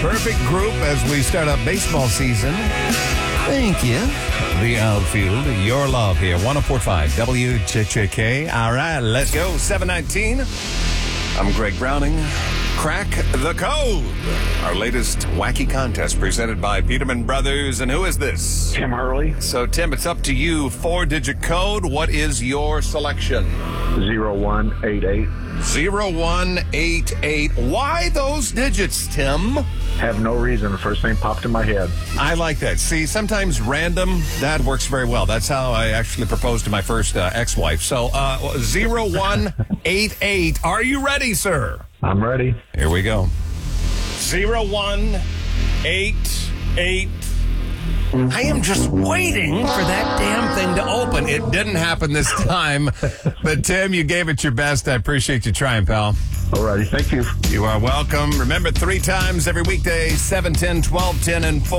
Perfect group as we start up baseball season. Thank you. The outfield, your love here. 104.5 WCCK. All right, let's go. 7:19. I'm Greg Browning. Crack the Code. Our latest wacky contest presented by Peterman Brothers. And who is this? Tim Hurley. So, Tim, it's up to you. 4-digit code. What is your selection? 0188. 0188. Why those digits, Tim? Have no reason. The first thing popped in my head. I like that. See, sometimes random, that works very well. That's how I actually proposed to my first ex-wife. So, 0188. Are you ready, sir? I'm ready. Here we go. 0188. I am just waiting for that damn thing to open. It didn't happen this time. But, Tim, you gave it your best. I appreciate you trying, pal. All righty. Thank you. You are welcome. Remember, 3 times every weekday, 7:10, 12:10, and 4.